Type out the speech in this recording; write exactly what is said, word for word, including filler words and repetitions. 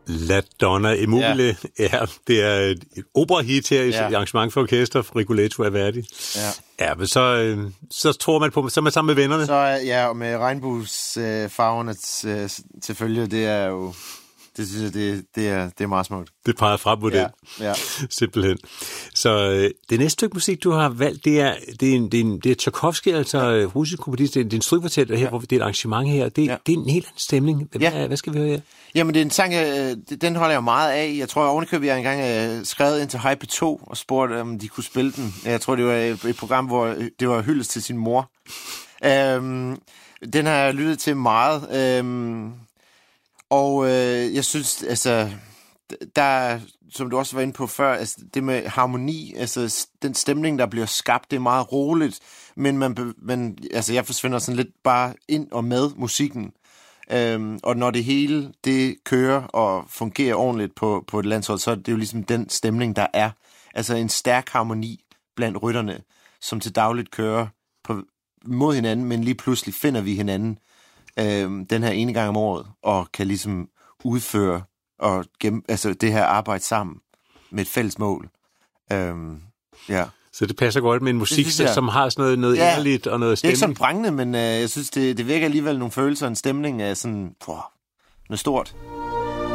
La Donna e Mobile, ja. ja, det er et, et opera-hit her i ja. arrangement for orkester, for Rigoletto er værdig. Ja. Ja, men så, øh, så tror man på, så er man sammen med vennerne. Så ja, og med regnbuesfarverne øh, øh, til følge, det er jo, det synes jeg, det, det, er, det er meget smukt. Det peger frem på ja. det, ja. simpelthen. Så øh, det næste stykke musik, du har valgt, det er, det er, en, det er, en, det er Tchaikovsky, altså ja. russisk komponist, det er, det er en strygfortæller her, ja. hvor det er et arrangement her. Det, ja. det er en helt anden stemning. Hvad, ja. hvad skal vi høre her? Jamen, det er en sang, øh, den holder jeg meget af. Jeg tror, ovenikøbet, jeg engang øh, skrevet ind til Hej P to og spurgte, om de kunne spille den. Jeg tror, det var et, et program, hvor det var hyldest til sin mor. Øhm, den har jeg lyttet til meget. Øhm, og øh, jeg synes, altså, der, som du også var inde på før, altså, det med harmoni, altså den stemning, der bliver skabt, det er meget roligt. Men, man, men altså, jeg forsvinder sådan lidt bare ind og med musikken. Øhm, og når det hele det kører og fungerer ordentligt på, på et landshold, så er det jo ligesom den stemning, der er. Altså en stærk harmoni blandt rytterne, som til dagligt kører på, mod hinanden, men lige pludselig finder vi hinanden øhm, den her ene gang om året, og kan ligesom udføre og gem, altså det her arbejde sammen med et fælles mål. Øhm, ja. Så det passer godt med en musik, synes, som har sådan noget, noget ja, ærligt og noget stemning. Det er ikke så prangende, men øh, jeg synes, det, det virker alligevel nogle følelser, en stemning af sådan, puh, noget stort.